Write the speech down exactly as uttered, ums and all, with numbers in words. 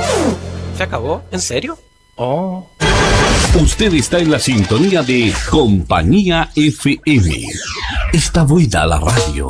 ¿Se acabó? ¿En serio? Oh. Usted está en la sintonía de Compañía F M. Está buena la radio.